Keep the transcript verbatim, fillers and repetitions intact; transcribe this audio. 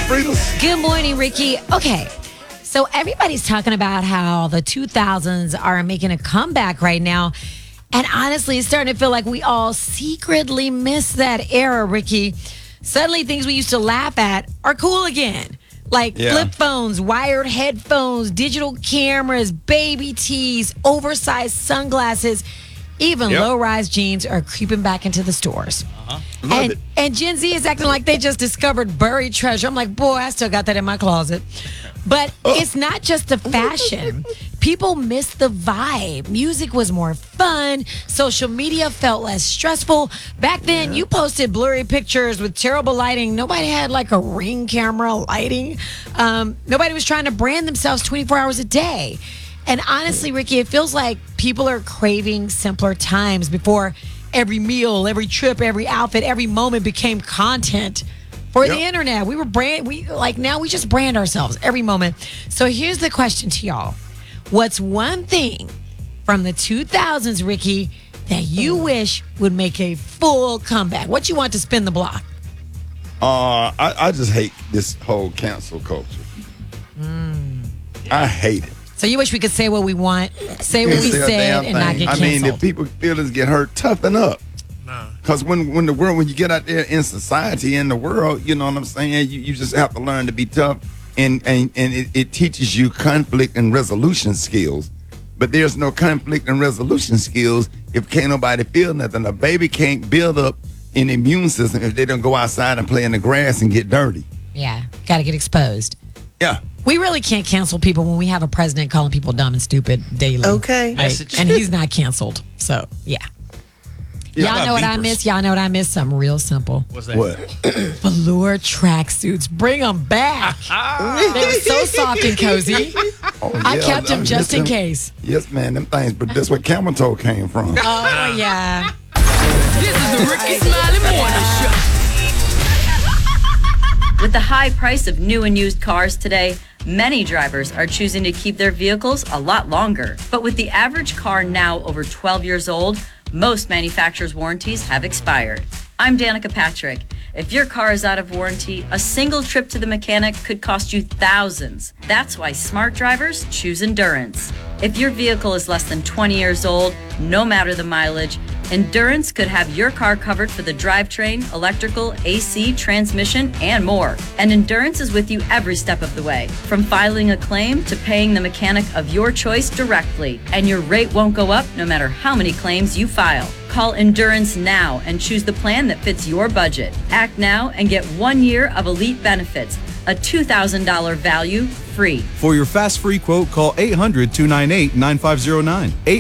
Fritos. Good morning, Ricky. Okay, so everybody's talking about how the two thousands are making a comeback right now. And honestly, it's starting to feel like we all secretly miss that era, Ricky. Suddenly, things we used to laugh at are cool again. Like Yeah. flip phones, wired headphones, digital cameras, baby tees, oversized sunglasses. Even Yep. low-rise jeans are creeping back into the stores. Love And, it. and Gen Z is acting like they just discovered buried treasure. I'm like, boy, I still got that in my closet. But it's not just the fashion. People miss the vibe. Music was more fun. Social media felt less stressful. Back then, you posted blurry pictures with terrible lighting. Nobody had like a Ring camera lighting. Um, nobody was trying to brand themselves twenty-four hours a day. And honestly, Ricky, it feels like people are craving simpler times before every meal, every trip, every outfit, every moment became content for the Yep. internet. We were brand, we like now we just brand ourselves every moment. So here's the question to y'all. What's one thing from the two thousands, Ricky, that you wish would make a full comeback? What you want to spin the block? Uh, I, I just hate this whole cancel culture. I hate it. So you wish we could say what we want, say what we Say a said, damn and not thing. get I canceled. mean, if people feelings get hurt, toughen up. Because when, when the world, when you get out there in society, in the world, you know what I'm saying, you, you just have to learn to be tough. And, and, and it, it teaches you conflict and resolution skills. But there's no conflict and resolution skills if can't nobody feel nothing. A baby can't build up an immune system if they don't go outside and play in the grass and get dirty. Yeah, got to get exposed. Yeah. We really can't cancel people when we have a president calling people dumb and stupid daily. Okay. Right? And he's not canceled. So, yeah. Yeah, Y'all know what I miss? Y'all know what I miss? Something real simple. What's that? What? Velour tracksuits. Bring them back. They were so soft and cozy. Oh, I yeah, kept them I just miss in them. case. Yes, man, them things. But that's where camel toe came from. Oh, yeah. This is the Ricky Smiley Morning Show. With the high price of new and used cars today, many drivers are choosing to keep their vehicles a lot longer. But with the average car now over twelve years old, most manufacturers' warranties have expired. I'm Danica Patrick. If your car is out of warranty, a single trip to the mechanic could cost you thousands. That's why smart drivers choose Endurance. If your vehicle is less than twenty years old, no matter the mileage, Endurance could have your car covered for the drivetrain, electrical, A C, transmission, and more. And Endurance is with you every step of the way, from filing a claim to paying the mechanic of your choice directly. And your rate won't go up no matter how many claims you file. Call Endurance now and choose the plan that fits your budget. Act now and get one year of elite benefits, a two thousand dollars value free. For your fast free quote, call eight hundred, two nine eight, nine five zero nine.